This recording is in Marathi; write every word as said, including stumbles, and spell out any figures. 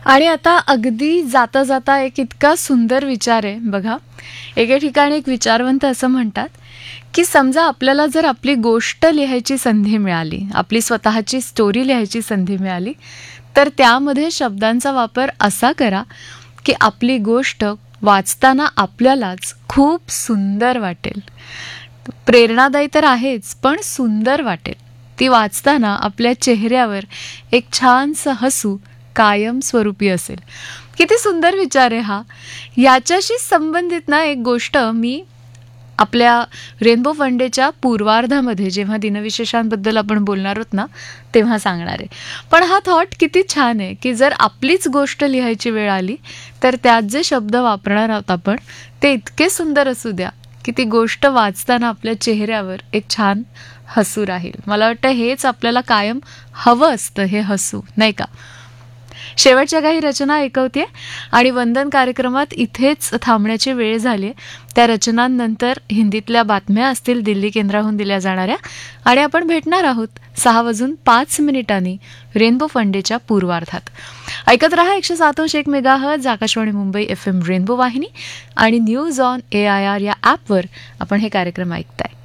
आणि आता अगदी जाता जाता एक इतका सुंदर विचार आहे बघा. एके ठिकाणी एक विचारवंत असं म्हणतात की समजा आपल्याला जर आपली गोष्ट लिहायची संधी मिळाली, आपली स्वतःची स्टोरी लिहायची संधी मिळाली, तर त्यामध्ये शब्दांचा वापर असा करा की आपली गोष्ट वाचताना आपल्यालाच खूप सुंदर वाटेल. प्रेरणादायी तर आहेच, पण सुंदर वाटेल. ती वाचताना आपल्या चेहऱ्यावर एक छानसं हसू कायम स्वरूपी असेल. किती सुंदर विचार आहे हा. याच्याशी संबंधित ना एक गोष्ट मी आपल्या रेनबो फंडेच्या पूर्वार्धामध्ये जेव्हा दिनविशेषांबद्दल आपण बोलणार आहोत ना तेव्हा सांगणार आहे. पण हा थॉट किती छान आहे की जर आपलीच गोष्ट लिहायची वेळ आली तर त्यात जे शब्द वापरणार आहोत आपण ते इतके सुंदर असू द्या की ती गोष्ट वाचताना आपल्या चेहऱ्यावर एक छान हसू राहील. मला वाटतं हेच आपल्याला कायम हवं असतं, हे हसू, नाही का? शेवटच्या काही रचना ऐकवते आणि वंदन कार्यक्रमात इथेच थांबण्याची वेळ झाली. त्या रचनांनंतर हिंदीतल्या बातम्या असतील दिल्ली केंद्राहून दिल्या जाणाऱ्या, आणि आपण भेटणार आहोत सहा वाजून पाच मिनिटांनी रेनबो फंडेच्या पूर्वार्धात. ऐकत रहा एकशे सात अंश एक megahertz Akashvani Mumbai F M rainbow वाहिनी आणि news on A I R या ॲपवर आपण हे कार्यक्रम ऐकताय.